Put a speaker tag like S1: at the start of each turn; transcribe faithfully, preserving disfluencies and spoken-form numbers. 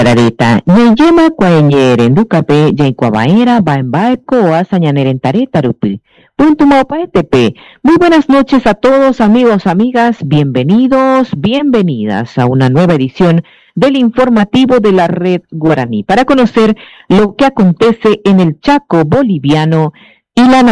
S1: Tarareta, Ñayema Cuaeñere, Ducape, Yaicuabaera, Baembaecoa, Sañanerentare, Tarupi. Punto Maupaetepe. Muy buenas noches a todos, amigos, amigas. Bienvenidos, bienvenidas a una nueva edición del informativo de la Red Guaraní para conocer lo que acontece en el Chaco boliviano y la